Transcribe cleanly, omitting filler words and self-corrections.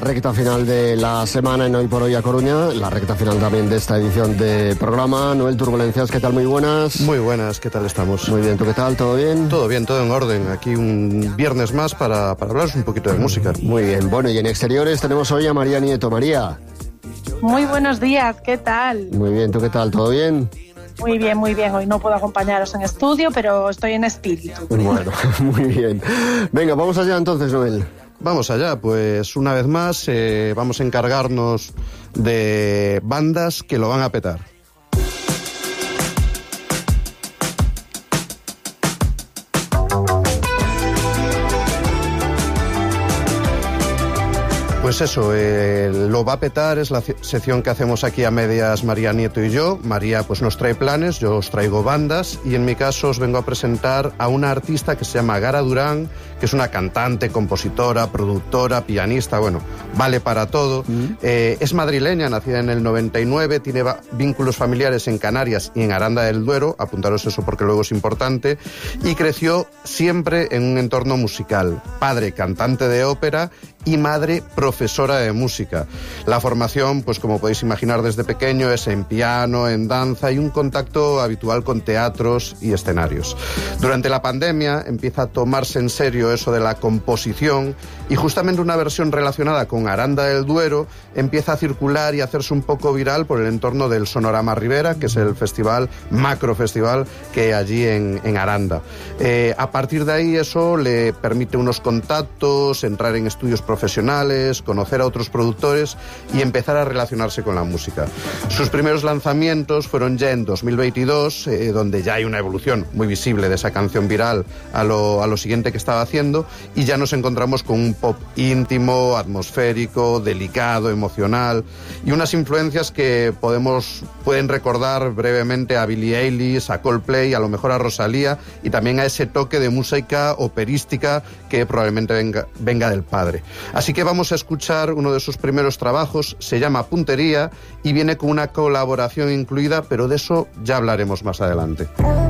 Recta final de la semana en Hoy por Hoy a Coruña, la recta final también de esta edición de programa. Noel Turbulencias, ¿qué tal? Muy buenas. Muy buenas, ¿qué tal estamos? Muy bien, ¿tú qué tal? ¿Todo bien? Todo bien, todo en orden. Aquí un viernes más para hablaros un poquito de música. Muy bien, bueno, y en exteriores tenemos hoy a María Nieto. María. Muy buenos días, ¿qué tal? Muy bien, ¿tú qué tal? ¿Todo bien? Muy bien, muy bien. Hoy no puedo acompañaros en estudio, pero estoy en espíritu. Bueno, muy bien. Venga, vamos allá entonces, Noel. Vamos allá, pues una vez más vamos a encargarnos de bandas que lo van a petar. Pues eso, lo va a petar es la sección que hacemos aquí a medias María Nieto y yo. María pues nos trae planes, yo os traigo bandas y en mi caso os vengo a presentar a una artista que se llama Gara Durán, que es una cantante, compositora, productora, pianista, bueno, vale para todo. Es madrileña, nacida en el 99, tiene vínculos familiares en Canarias y en Aranda del Duero, apuntaros eso porque luego es importante, y creció siempre en un entorno musical. Padre cantante de ópera y madre profesora de música. La formación, pues como podéis imaginar desde pequeño, es en piano, en danza y un contacto habitual con teatros y escenarios. Durante la pandemia empieza a tomarse en serio eso de la composición y justamente una versión relacionada con Aranda del Duero empieza a circular y a hacerse un poco viral por el entorno del Sonorama Ribera, que es el festival, macro festival que hay allí en Aranda. A partir de ahí eso le permite unos contactos, entrar en estudios profesionales, conocer a otros productores y empezar a relacionarse con la música. Sus primeros lanzamientos fueron ya en 2022, donde ya hay una evolución muy visible de esa canción viral a lo siguiente que estaba haciendo, y ya nos encontramos con un pop íntimo, atmosférico, delicado, emocional, y unas influencias que pueden recordar brevemente a Billie Eilish, a Coldplay, a lo mejor a Rosalía, y también a ese toque de música operística que probablemente venga del padre. Así que vamos a escuchar uno de sus primeros trabajos, se llama Puntería y viene con una colaboración incluida, pero de eso ya hablaremos más adelante.